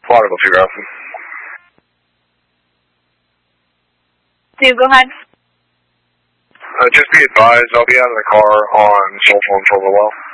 Quantico 2 Alpha. Stu, go ahead. Just be advised, I'll be out of the car on cell phone for a little while.